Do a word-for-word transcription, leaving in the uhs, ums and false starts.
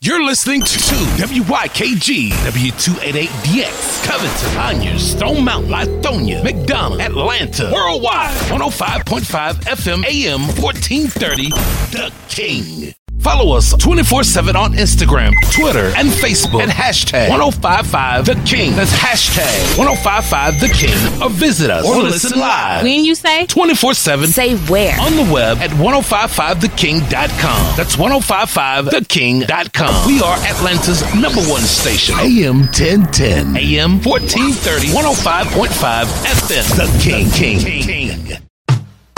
You're listening to W Y K G, W two eighty-eight D X, Covington, Conyers, Stone Mountain, Lithonia, McDonough, Atlanta, Worldwide, one oh five point five F M, A M, fourteen thirty, The King. Follow us twenty-four seven on Instagram, Twitter, and Facebook at hashtag ten fifty-five The King. That's hashtag ten fifty-five The King. Or visit us or listen live. When you say twenty-four seven. Say where? On the web at ten fifty-five the king dot com. That's ten fifty-five the king dot com. We are Atlanta's number one station. A M ten ten. A M fourteen thirty. one oh five point five F M. The King. King. King. King.